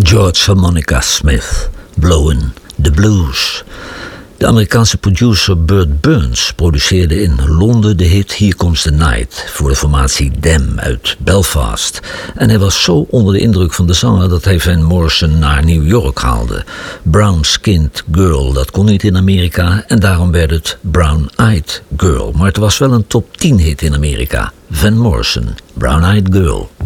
George Harmonica Smith, Blowin' the Blues. De Amerikaanse producer Burt Burns produceerde in Londen de hit Here Comes the Night voor de formatie Them uit Belfast. En hij was zo onder de indruk van de zanger dat hij Van Morrison naar New York haalde. Brown Skinned Girl, dat kon niet in Amerika en daarom werd het Brown Eyed Girl. Maar het was wel een top 10 hit in Amerika. Van Morrison, Brown Eyed Girl.